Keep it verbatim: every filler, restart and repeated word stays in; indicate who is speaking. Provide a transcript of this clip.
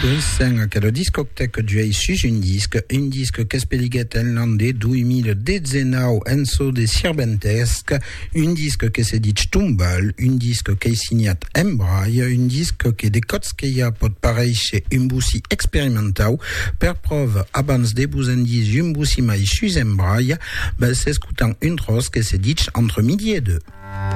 Speaker 1: Questa che lo discoteca giù su un disco, un disco che spellighet en l'année duemiladiciannove Enzo de Sierbentesca, un disco che si dit Tumbal, un disco che è signat Embraille, un disco che de Kotskaya pot pareixe un bussi experimentau, per preuve abans de buzendis un bussi mai sus Embraille, ben s'escutant un tros che si dit entre midi et deux.